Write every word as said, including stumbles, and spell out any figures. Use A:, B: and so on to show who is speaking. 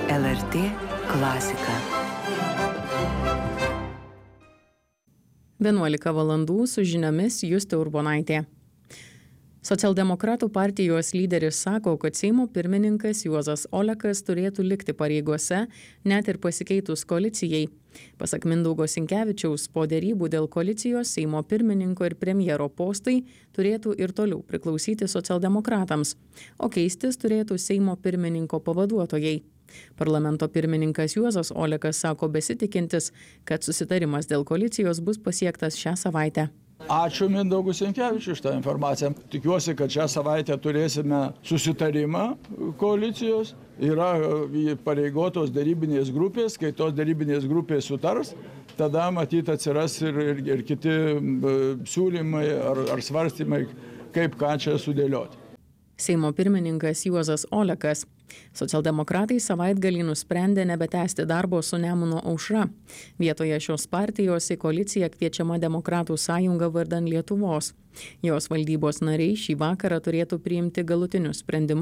A: L R T klasika.
B: vienuolika valandų su žiniomis Justė Urbonaitė. Socialdemokratų partijos lyderis sako, kad Seimo pirmininkas Juozas Olekas turėtų likti pareigose, net ir pasikeitus koalicijai. Pasak Mindaugo Sinkevičiaus, po derybų dėl koalicijos Seimo pirmininko ir premjero postai turėtų ir toliau priklausyti socialdemokratams, o keistis turėtų Seimo pirmininko pavaduotojai. Parlamento pirmininkas Juozas Olekas sako besitikintis, kad susitarimas dėl koalicijos bus pasiektas šią savaitę.
C: Ačiū Mindaugui Sinkevičiui už tą informaciją. Tikiuosi, kad šią savaitę turėsime susitarimą koalicijos. Yra pareigotos darybinės grupės, kai tos darybinės grupės sutars, tada matyt atsiras ir, ir, ir kiti siūlymai ar, ar svarstymai, kaip ką čia sudėlioti.
B: Seimo pirmininkas Juozas Olekas. Socialdemokratai savaitgalį nusprendė nebetęsti darbo su Nemuno aušra. Vietoje šios partijos į koaliciją kviečiama Demokratų sąjunga vardan Lietuvos. Jos valdybos nariai šį vakarą turėtų priimti galutinius sprendimus